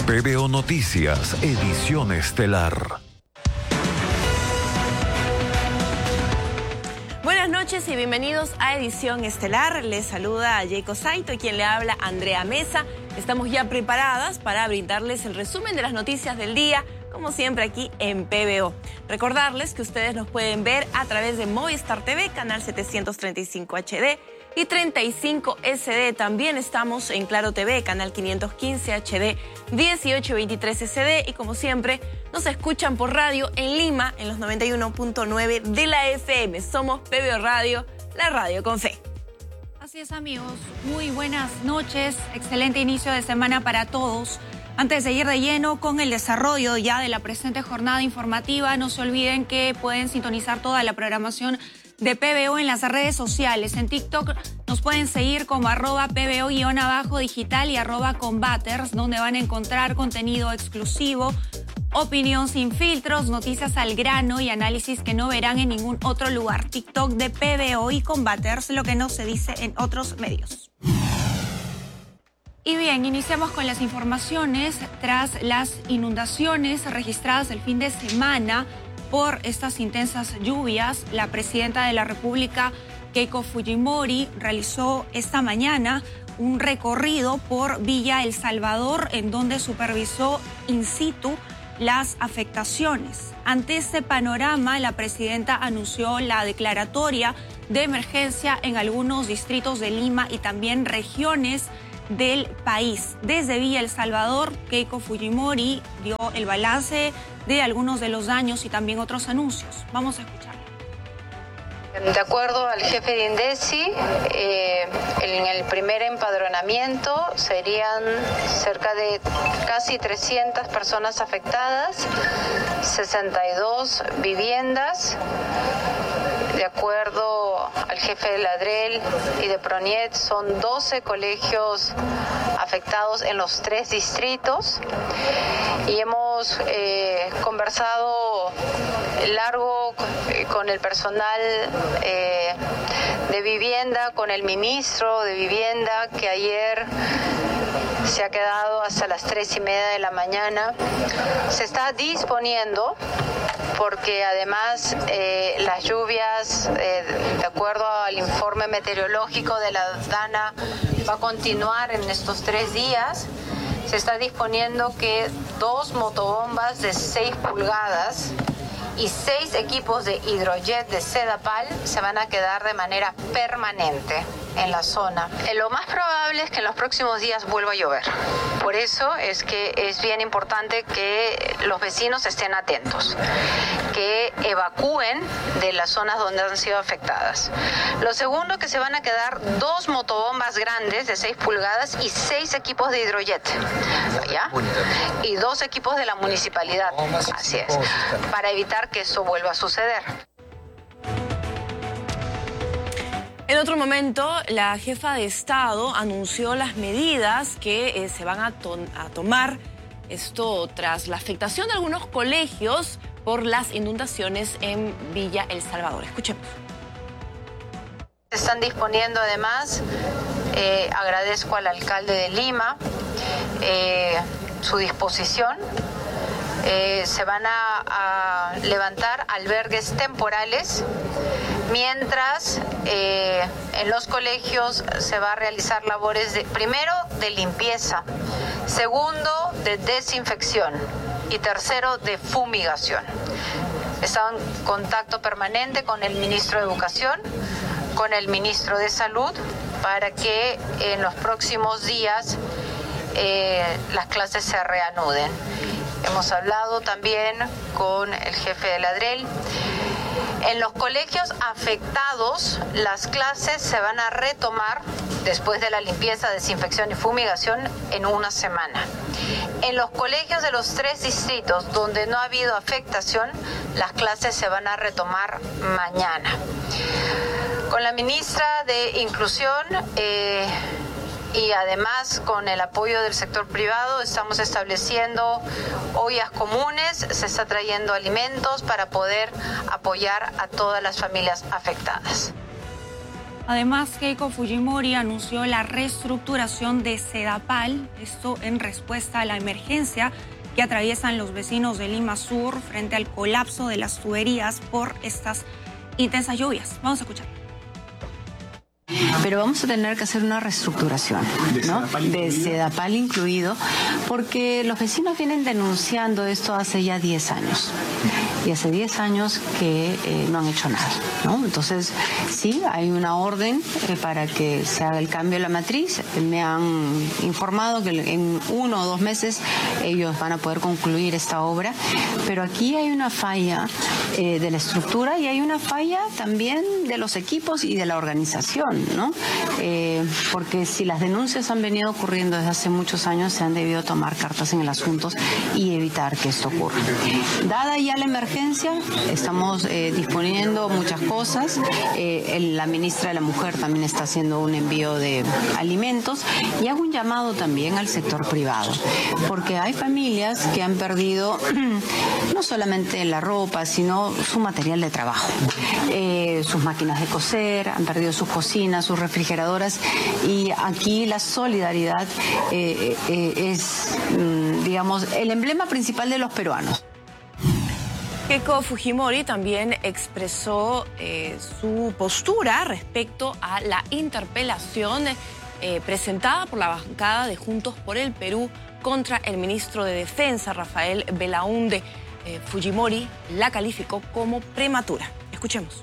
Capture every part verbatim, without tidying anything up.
P B O Noticias, edición estelar. Buenas noches y bienvenidos a Edición Estelar. Les saluda Jacob Saito y quien le habla Andrea Mesa. Estamos ya preparadas para brindarles el resumen de las noticias del día, como siempre aquí en P B O. Recordarles que ustedes nos pueden ver a través de Movistar T V, canal setecientos treinta y cinco H D y treinta y cinco S D. También estamos en Claro T V, canal quinientos quince H D, dieciocho veintitrés S D. Y como siempre, nos escuchan por radio en Lima, en los noventa y uno punto nueve de la F M. Somos P B O Radio, la radio con fe. Así es, amigos. Muy buenas noches. Excelente inicio de semana para todos. Antes de ir de lleno con el desarrollo ya de la presente jornada informativa, no se olviden que pueden sintonizar toda la programación de P B O en las redes sociales. En TikTok nos pueden seguir como arroba P B O digital y arroba combaters, donde van a encontrar contenido exclusivo, opinión sin filtros, noticias al grano y análisis que no verán en ningún otro lugar. TikTok de P B O y Combaters, lo que no se dice en otros medios. Y bien, iniciamos con las informaciones. Tras las inundaciones registradas el fin de semana por estas intensas lluvias, la presidenta de la República, Keiko Fujimori, realizó esta mañana un recorrido por Villa El Salvador, en donde supervisó in situ las afectaciones. Ante este panorama, la presidenta anunció la declaratoria de emergencia en algunos distritos de Lima y también regiones del país. Desde Villa El Salvador, Keiko Fujimori dio el balance de algunos de los daños y también otros anuncios. Vamos a escucharlo. De acuerdo al jefe de INDECI, eh, en el primer empadronamiento serían cerca de casi trescientas personas afectadas, sesenta y dos viviendas. De acuerdo al jefe de Ladrel y de Proniet, son doce colegios afectados en los tres distritos y hemos eh, conversado largo con el personal eh, de vivienda, con el ministro de Vivienda, que ayer se ha quedado hasta las tres y media de la mañana. Se está disponiendo porque además eh, las lluvias, eh, de acuerdo al informe meteorológico de la DANA, va a continuar en estos tres días. Se está disponiendo que dos motobombas de seis pulgadas y seis equipos de hidrojet de Sedapal se van a quedar de manera permanente en la zona. Lo más probable es que en los próximos días vuelva a llover. Por eso es que es bien importante que los vecinos estén atentos, que evacúen de las zonas donde han sido afectadas. Lo segundo, que se van a quedar dos motobombas grandes de seis pulgadas y seis equipos de hidrojet, ¿ya? Y dos equipos de la municipalidad, así es, para evitar que eso vuelva a suceder. En otro momento, la jefa de Estado anunció las medidas que eh, se van a, to a tomar, esto tras la afectación de algunos colegios por las inundaciones en Villa El Salvador. Escuchemos. Se están disponiendo además, eh, agradezco al alcalde de Lima eh, su disposición. Eh, se van a, a levantar albergues temporales, mientras eh, en los colegios se va a realizar labores, de, primero, de limpieza, segundo, de desinfección y tercero, de fumigación. Está en contacto permanente con el ministro de Educación, con el ministro de Salud, para que en los próximos días eh, las clases se reanuden. Hemos hablado también con el jefe de Ladrel. En los colegios afectados, las clases se van a retomar después de la limpieza, desinfección y fumigación en una semana. En los colegios de los tres distritos donde no ha habido afectación, las clases se van a retomar mañana. Con la ministra de Inclusión eh, y además con el apoyo del sector privado estamos estableciendo ollas comunes, se está trayendo alimentos para poder apoyar a todas las familias afectadas. Además, Keiko Fujimori anunció la reestructuración de Sedapal, esto en respuesta a la emergencia que atraviesan los vecinos de Lima Sur frente al colapso de las tuberías por estas intensas lluvias. Vamos a escuchar. Pero vamos a tener que hacer una reestructuración, ¿no? De Sedapal incluido, porque los vecinos vienen denunciando esto hace ya diez años. Y hace diez años que eh, no han hecho nada, ¿no? Entonces, sí, hay una orden eh, para que se haga el cambio de la matriz. Me han informado que en uno o dos meses ellos van a poder concluir esta obra. Pero aquí hay una falla eh, de la estructura y hay una falla también de los equipos y de la organización, ¿no? Eh, porque si las denuncias han venido ocurriendo desde hace muchos años, se han debido tomar cartas en el asunto y evitar que esto ocurra. Dada ya la emergencia, estamos eh, disponiendo muchas cosas. Eh, el, la ministra de la Mujer también está haciendo un envío de alimentos y hago un llamado también al sector privado, porque hay familias que han perdido no solamente la ropa, sino su material de trabajo, eh, sus máquinas de coser, han perdido sus cocinas, sus refrigeradoras, y aquí la solidaridad eh, eh, es, digamos, el emblema principal de los peruanos. Keiko Fujimori también expresó eh, su postura respecto a la interpelación eh, presentada por la bancada de Juntos por el Perú contra el ministro de Defensa, Rafael Belaúnde. Eh, Fujimori la calificó como prematura. Escuchemos.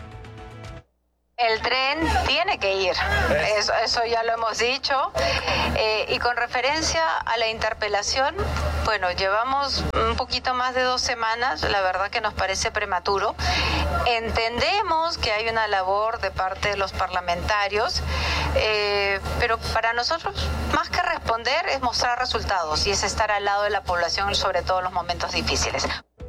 El tren tiene que ir, eso, eso ya lo hemos dicho. Eh, y con referencia a la interpelación, bueno, llevamos un poquito más de dos semanas, la verdad que nos parece prematuro. Entendemos que hay una labor de parte de los parlamentarios, eh, pero para nosotros, más que responder, es mostrar resultados y es estar al lado de la población, sobre todo en los momentos difíciles.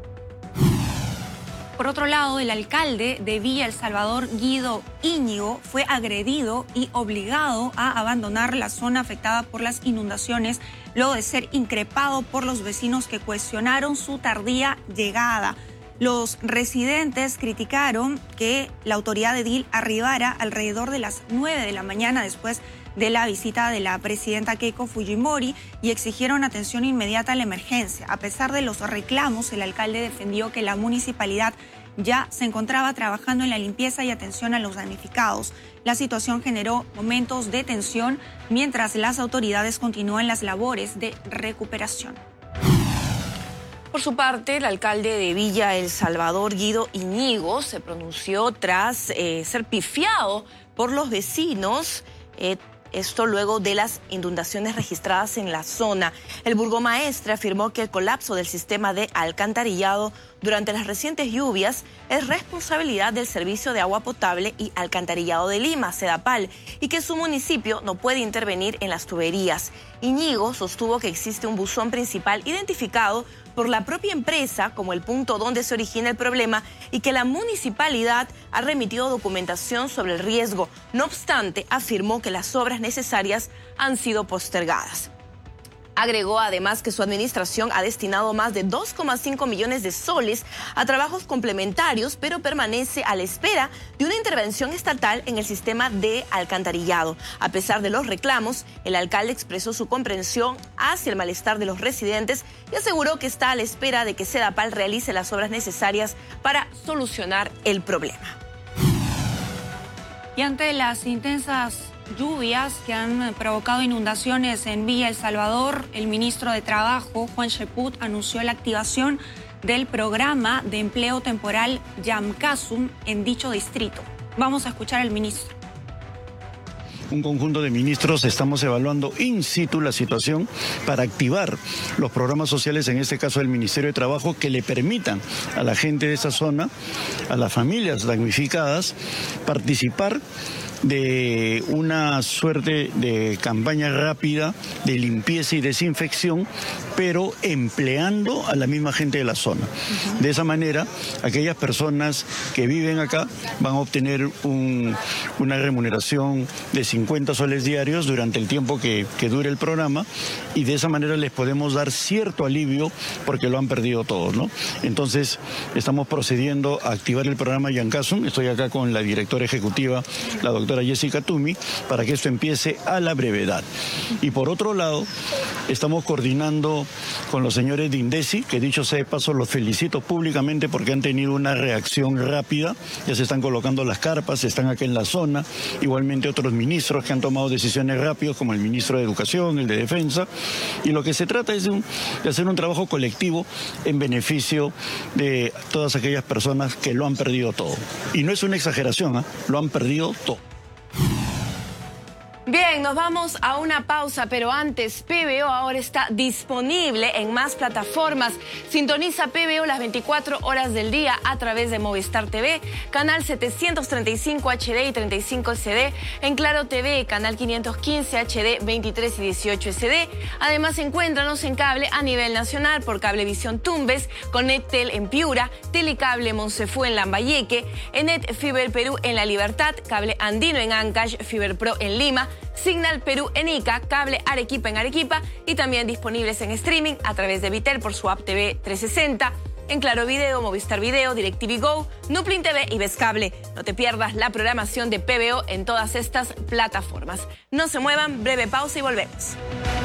Por otro lado, el alcalde de Villa El Salvador, Guido Íñigo, fue agredido y obligado a abandonar la zona afectada por las inundaciones luego de ser increpado por los vecinos que cuestionaron su tardía llegada. Los residentes criticaron que la autoridad edil arribara alrededor de las nueve de la mañana después de la visita de la presidenta Keiko Fujimori y exigieron atención inmediata a la emergencia. A pesar de los reclamos, el alcalde defendió que la municipalidad ya se encontraba trabajando en la limpieza y atención a los damnificados. La situación generó momentos de tensión mientras las autoridades continúan las labores de recuperación. Por su parte, el alcalde de Villa El Salvador, Guido Íñigo, se pronunció tras eh, ser pifiado por los vecinos. Eh, Esto luego de las inundaciones registradas en la zona. El burgomaestre afirmó que el colapso del sistema de alcantarillado durante las recientes lluvias es responsabilidad del Servicio de Agua Potable y Alcantarillado de Lima, Sedapal, y que su municipio no puede intervenir en las tuberías. Íñigo sostuvo que existe un buzón principal identificado por la propia empresa como el punto donde se origina el problema y que la municipalidad ha remitido documentación sobre el riesgo. No obstante, afirmó que las obras necesarias han sido postergadas. Agregó además que su administración ha destinado más de dos coma cinco millones de soles a trabajos complementarios, pero permanece a la espera de una intervención estatal en el sistema de alcantarillado. A pesar de los reclamos, el alcalde expresó su comprensión hacia el malestar de los residentes y aseguró que está a la espera de que Sedapal realice las obras necesarias para solucionar el problema. Y ante las intensas lluvias que han provocado inundaciones en Villa El Salvador, el ministro de Trabajo, Juan Cheput, anunció la activación del programa de empleo temporal Yamcasum en dicho distrito. Vamos a escuchar al ministro. Un conjunto de ministros estamos evaluando in situ la situación para activar los programas sociales, en este caso del Ministerio de Trabajo, que le permitan a la gente de esa zona, a las familias damnificadas, participar de una suerte de campaña rápida de limpieza y desinfección, pero empleando a la misma gente de la zona. De esa manera, aquellas personas que viven acá van a obtener un, una remuneración de cincuenta soles diarios durante el tiempo que, que dure el programa, y de esa manera les podemos dar cierto alivio porque lo han perdido todo, ¿no? Entonces, estamos procediendo a activar el programa Yamcasum. Estoy acá con la directora ejecutiva, la doctora doctora Jessica Tumi, para que esto empiece a la brevedad. Y por otro lado, estamos coordinando con los señores de INDECI, que dicho sea de paso, los felicito públicamente porque han tenido una reacción rápida, ya se están colocando las carpas, están aquí en la zona, igualmente otros ministros que han tomado decisiones rápidas, como el ministro de Educación, el de Defensa, y lo que se trata es de, un, de hacer un trabajo colectivo en beneficio de todas aquellas personas que lo han perdido todo. Y no es una exageración, ¿eh? Lo han perdido todo. Bien, nos vamos a una pausa, pero antes, P B O ahora está disponible en más plataformas. Sintoniza P B O las veinticuatro horas del día a través de Movistar T V, canal setecientos treinta y cinco H D y treinta y cinco S D, en Claro T V, canal quinientos quince H D, veintitrés y dieciocho S D. Además, encuéntranos en cable a nivel nacional por Cablevisión Tumbes, Conectel en Piura, Telecable Monsefu en Lambayeque, Enet Fiber Perú en La Libertad, Cable Andino en Ancash, Fiber Pro en Lima, Signal Perú en Ica, Cable Arequipa en Arequipa y también disponibles en streaming a través de Vitel por su app T V trescientos sesenta, en Claro Video, Movistar Video, DirecTV Go, Nuplin T V y Vescable. No te pierdas la programación de P B O en todas estas plataformas. No se muevan, breve pausa y volvemos.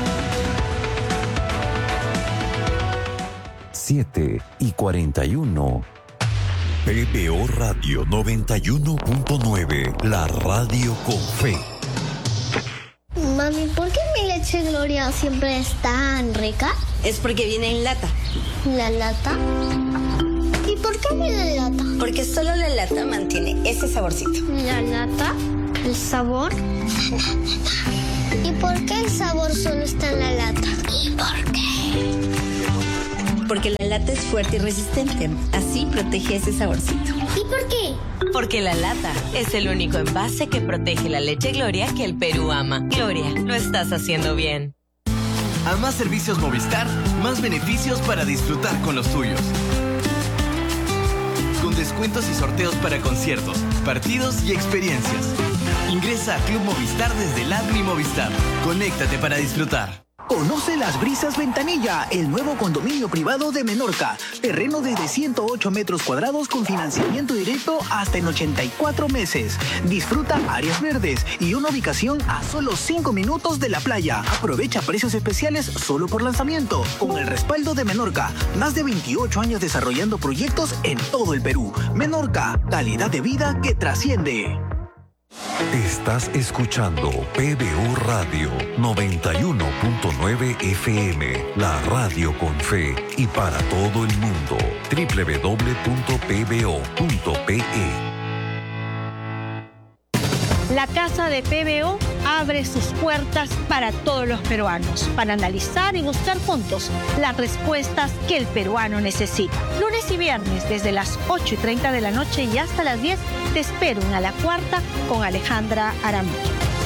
siete y cuarenta y uno. P B O Radio noventa y uno punto nueve, la radio con fe. Mami, ¿por qué mi leche Gloria siempre es tan rica? Es porque viene en lata. ¿La lata? ¿Y por qué viene en lata? Porque solo la lata mantiene ese saborcito. ¿La lata? ¿El sabor? ¿Y por qué el sabor solo está en la lata? ¿Y por qué? Porque la lata es fuerte y resistente. Así protege ese saborcito. ¿Y por qué? Porque la lata es el único envase que protege la leche Gloria que el Perú ama. Gloria, lo estás haciendo bien. A más servicios Movistar, más beneficios para disfrutar con los tuyos. Con descuentos y sorteos para conciertos, partidos y experiencias. Ingresa a Club Movistar desde el app Mi Movistar. Conéctate para disfrutar. Conoce Las Brisas Ventanilla, el nuevo condominio privado de Menorca. Terreno desde ciento ocho metros cuadrados con financiamiento directo hasta en ochenta y cuatro meses. Disfruta áreas verdes y una ubicación a solo cinco minutos de la playa. Aprovecha precios especiales solo por lanzamiento. Con el respaldo de Menorca, más de veintiocho años desarrollando proyectos en todo el Perú. Menorca, calidad de vida que trasciende. Estás escuchando P B O Radio noventa y uno punto nueve F M, la radio con fe y para todo el mundo. doble u doble u doble u punto p b o punto p e. La Casa de P B O abre sus puertas para todos los peruanos, para analizar y buscar juntos las respuestas que el peruano necesita. Lunes y viernes, desde las ocho y treinta de la noche y hasta las diez, te espero en A la Cuarta con Alejandra Aramillo.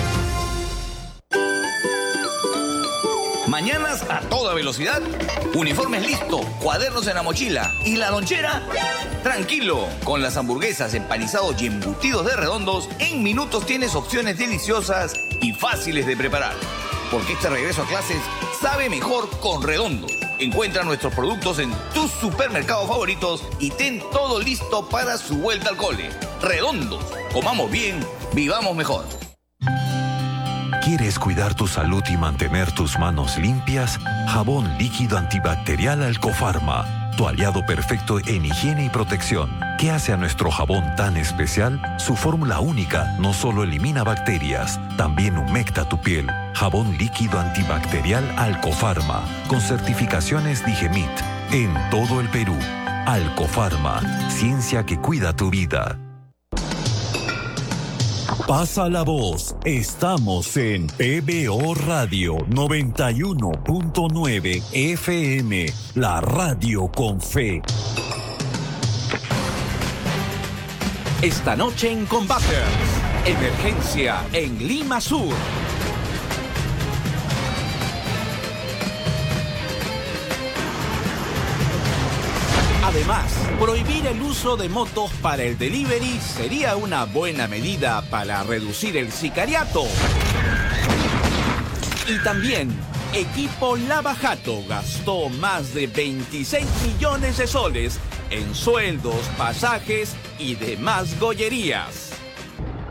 Mañanas a toda velocidad, uniformes listo, cuadernos en la mochila y la lonchera. Tranquilo, con las hamburguesas, empanizados y embutidos de Redondos, en minutos tienes opciones deliciosas y fáciles de preparar. Porque este regreso a clases sabe mejor con Redondos. Encuentra nuestros productos en tus supermercados favoritos y ten todo listo para su vuelta al cole. Redondos, comamos bien, vivamos mejor. ¿Quieres cuidar tu salud y mantener tus manos limpias? Jabón líquido antibacterial Alcofarma, tu aliado perfecto en higiene y protección. ¿Qué hace a nuestro jabón tan especial? Su fórmula única no solo elimina bacterias, también humecta tu piel. Jabón líquido antibacterial Alcofarma, con certificaciones Digemit, en todo el Perú. Alcofarma, ciencia que cuida tu vida. Pasa la voz, estamos en P B O Radio noventa y uno punto nueve F M, la radio con fe. Esta noche en Combaters, emergencia en Lima Sur. Además, prohibir el uso de motos para el delivery sería una buena medida para reducir el sicariato. Y también, Equipo Lava Jato gastó más de veintiséis millones de soles en sueldos, pasajes y demás gollerías.